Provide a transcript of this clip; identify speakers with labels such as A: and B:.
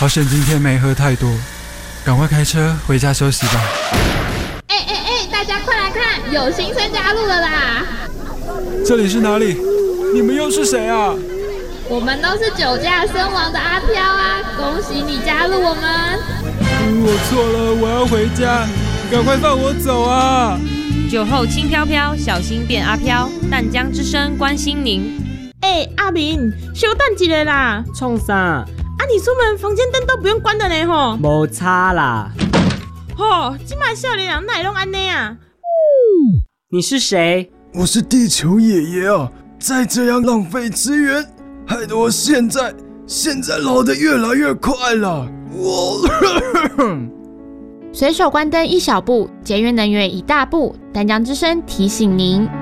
A: 好险今天没喝太多，赶快开车回家休息吧。
B: 大家快来看，有新生加入了啦！
A: 这里是哪里？你们又是谁啊？
B: 我们都是酒驾身亡的阿飘啊！恭喜你加入我们！
A: 我错了，我要回家，赶快放我走啊！
C: 酒后轻飘飘，小心变阿飘。淡江之声关心您。
D: 阿明，稍等一下啦！
E: 创啥？
D: 你出门房间灯都不用关的呢吼。
E: 没差啦。
D: 现在少年人哪会拢安尼啊？
E: 你是谁？
F: 我是地球爷爷啊！再这样浪费资源，害得我现在老得越来越快了。
G: 随手关灯一小步，节约能源一大步。淡江之声提醒您。